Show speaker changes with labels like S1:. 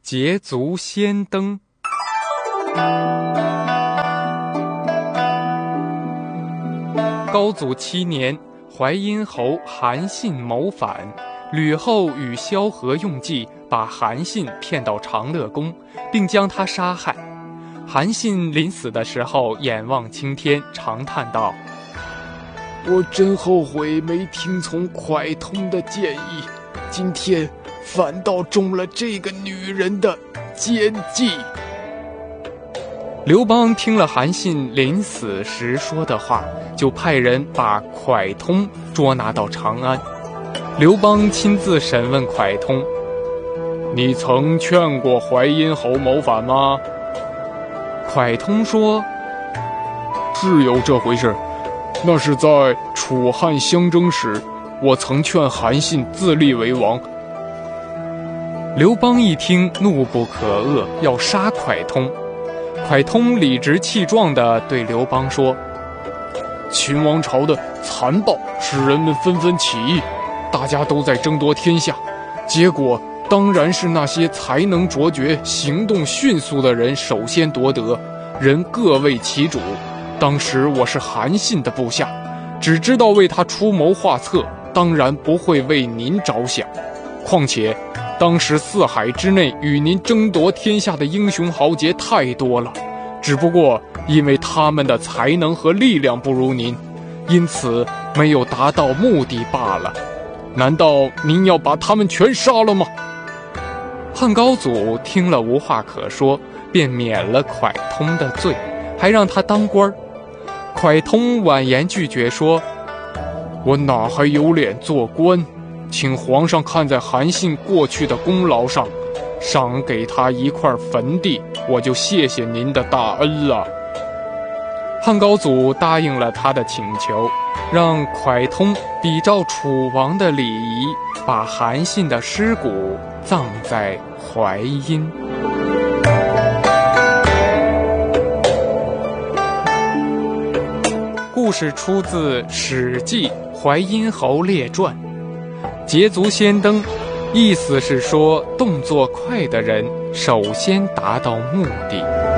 S1: 捷足先登。高祖7年，淮阴侯韩信谋反，吕后与萧何用计，把韩信骗到长乐宫，并将他杀害。韩信临死的时候，眼望青天，长叹道：“
S2: 我真后悔没听从蒯通的建议，今天反倒中了这个女人的奸计。”
S1: 刘邦听了韩信临死时说的话，就派人把蒯通捉拿到长安。刘邦亲自审问蒯通：“你曾劝过淮阴侯谋反吗？”蒯通说：“
S2: 是有这回事，那是在楚汉相争时，我曾劝韩信自立为王。”
S1: 刘邦一听，怒不可遏，要杀蒯通。蒯通理直气壮地对刘邦说：“
S2: 秦王朝的残暴使人们纷纷起义，大家都在争夺天下，结果当然是那些才能卓绝、行动迅速的人首先夺得，人各为其主。当时我是韩信的部下，只知道为他出谋划策，当然不会为您着想。况且当时四海之内与您争夺天下的英雄豪杰太多了，只不过因为他们的才能和力量不如您，因此没有达到目的罢了。难道您要把他们全杀了吗？”
S1: 汉高祖听了无话可说，便免了蒯通的罪，还让他当官。蒯通婉言拒绝说：“
S2: 我哪还有脸做官？请皇上看在韩信过去的功劳上，赏给他一块坟地，我就谢谢您的大恩了。”
S1: 汉高祖答应了他的请求，让蒯通比照楚王的礼仪，把韩信的尸骨葬在淮阴。故事出自《史记·淮阴侯列传》。捷足先登，意思是说动作快的人首先达到目的。